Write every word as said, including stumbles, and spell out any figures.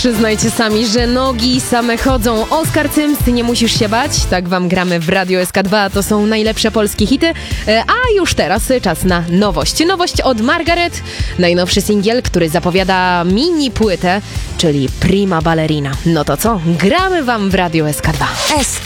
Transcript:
Przyznajcie sami, że nogi same chodzą. Oskar Cyms, nie musisz się bać. Tak wam gramy w Radio S K dwa. To są najlepsze polskie hity. A już teraz czas na nowość. Nowość od Margaret. Najnowszy singiel, który zapowiada mini płytę, czyli Prima Ballerina. No to co? Gramy wam w Radio S K dwa. S